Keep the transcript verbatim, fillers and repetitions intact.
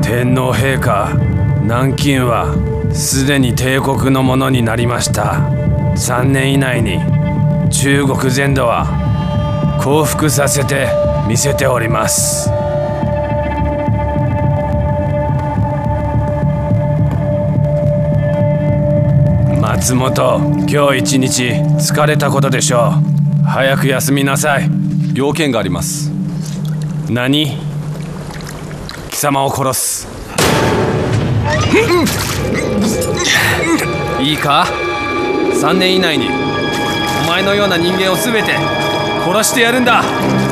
天皇陛下、南京はすでに帝国のものになりました。さんねん以内に中国全土は降伏させてみせております。松本、今日一日疲れたことでしょう。早く休みなさい。 要件があります。 何？貴様を殺す。いいか、さんねん以内にお前のような人間を全て殺してやるんだ。